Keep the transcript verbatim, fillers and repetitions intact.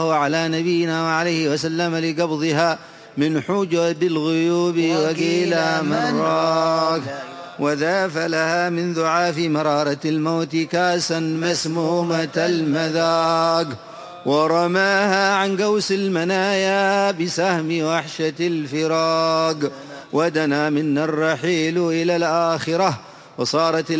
على نبينا وعليه وسلم لقبضها من حجب الغيوب وقيل من راق وذاف لها من ذعاف مرارة الموت كاسا مسمومة المذاق ورماها عن قوس المنايا بسهم وحشة الفراق ودنا منا الرحيل إلى الآخرة وصارت